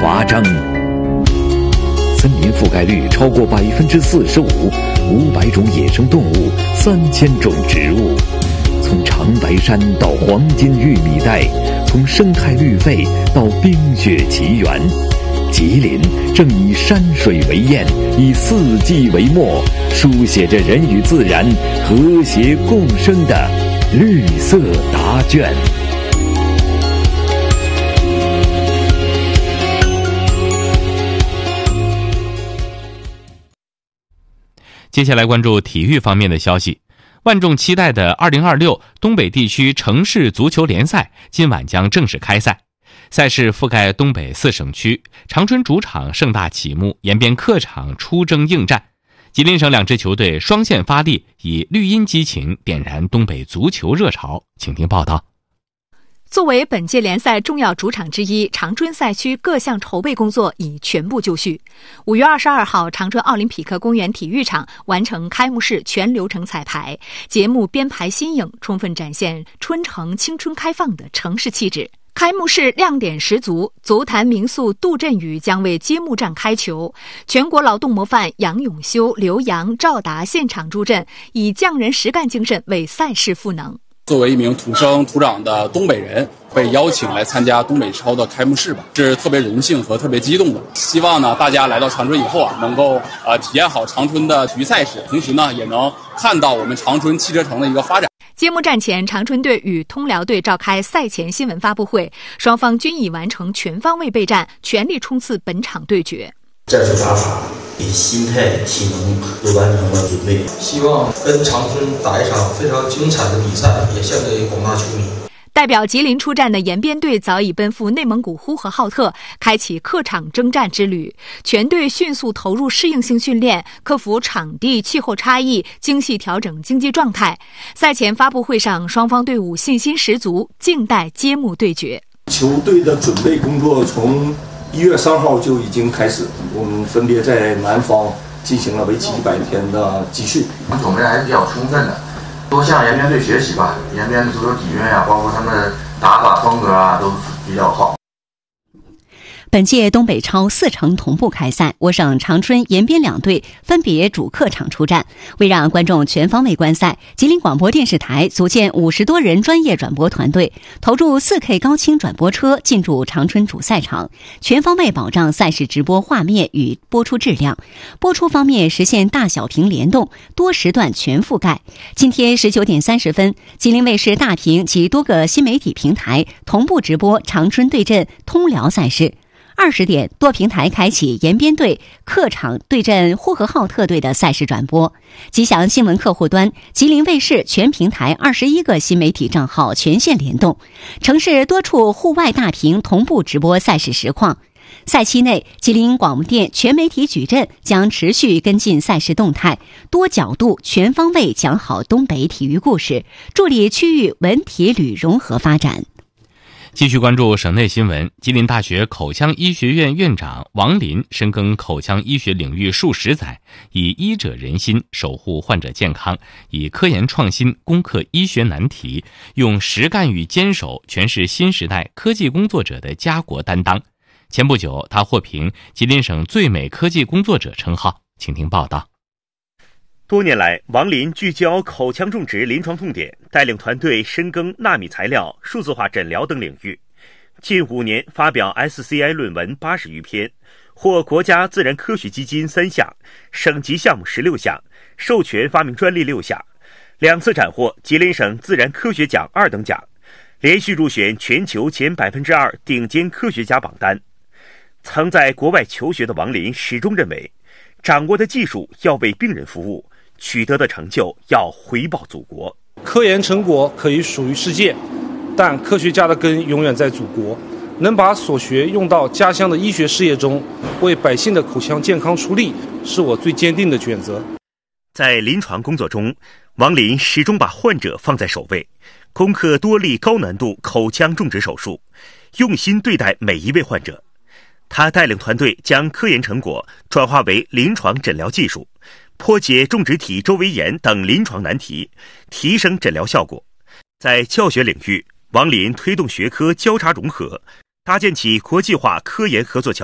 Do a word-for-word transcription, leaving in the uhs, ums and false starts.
华章。森林覆盖率超过百分之四十五，五百种野生动物，三千种植物。从长白山到黄金玉米带，从生态绿肺到冰雪奇缘，吉林正以山水为宴，以四季为墨，书写着人与自然和谐共生的绿色答卷。 接下来关注体育方面的消息。万众期待的二零二六东北地区城市足球联赛今晚将正式开赛。赛事覆盖东北四省区，长春主场盛大启幕，延边客场出征应战。吉林省两支球队双线发力，以绿茵激情点燃东北足球热潮。请听报道。 作为本届联赛重要主场之一，长春赛区各项筹备工作已全部就绪。五月二十二号，长春奥林匹克公园体育场完成开幕式全流程彩排，节目编排新颖，充分展现春城青春开放的城市气质。开幕式亮点十足，足坛名宿杜振宇将为揭幕战开球，全国劳动模范杨永修、刘洋、赵达现场助阵，以匠人实干精神为赛事赋能。 作为一名土生土长的东北人，被邀请来参加东北超的开幕式吧，是特别荣幸和特别激动的。希望呢，大家来到长春以后啊，能够呃体验好长春的体育赛事，同时呢，也能看到我们长春汽车城的一个发展。 揭幕战前，长春队与通辽队召开赛前新闻发布会，双方均已完成全方位备战，全力冲刺本场对决。 战术打法、心态、体能都完成了准备， 希望跟长春打一场非常精彩的比赛，也献给广大球迷。 代表吉林出战的延边队早已奔赴内蒙古呼和浩特，开启客场征战之旅。全队迅速投入适应性训练，克服场地、气候差异，精细调整竞技状态。赛前发布会上，双方队伍信心十足，静待揭幕对决。 球队的准备工作从一月三号就已经开始，我们分别在南方进行了为期一百天的集训， 准备还是比较充分的。多向延边队学习吧，延边的足球底蕴啊，包括他们打法风格啊，都比较好。 本届东北超四城同步开赛，我省长春、延边两队分别主客场出战。为让观众全方位观赛，吉林广播电视台组建五十多人专业转播团队，投入 四 K 高清转播车进驻长春主赛场，全方位保障赛事直播画面与播出质量。播出方面实现大小屏联动，多时段全覆盖。今天十九点三十分，吉林卫视大屏及多个新媒体平台同步直播长春对阵通辽赛事。二十点，多平台开启延边队客场对阵呼和浩特队的赛事转播。吉祥新闻客户端、吉林卫视全平台二十一个新媒体账号全线联动，城市多处户外大屏同步直播赛事实况。赛期内，吉林广播电全媒体矩阵将持续跟进赛事动态，多角度、全方位讲好东北体育故事，助力区域文体旅融合发展。 继续关注省内新闻。吉林大学口腔医学院院长王林深耕口腔医学领域数十载，以医者仁心守护患者健康，以科研创新攻克医学难题，用实干与坚守诠释新时代科技工作者的家国担当。前不久，他获评吉林省最美科技工作者称号。请听报道。 多年来，王林聚焦口腔种植临床痛点，带领团队深耕纳米材料、数字化诊疗等领域。近五年发表 S C I 论文八十余篇，获国家自然科学基金三项，省级项目十六项，授权发明专利六项，两次斩获吉林省自然科学奖二等奖，连续入选全球前百分之二顶尖科学家榜单。曾在国外求学的王林始终认为，掌握的技术要为病人服务，取得的成就要回报祖国。 科研成果可以属于世界，但科学家的根永远在祖国。能把所学用到家乡的医学事业中，为百姓的口腔健康出力，是我最坚定的选择。 在临床工作中，王林始终把患者放在首位，攻克多例高难度口腔种植手术，用心对待每一位患者。他带领团队将科研成果转化为临床诊疗技术，破解种植体周围炎等临床难题，提升诊疗效果。在教学领域，王林推动学科交叉融合，搭建起国际化科研合作桥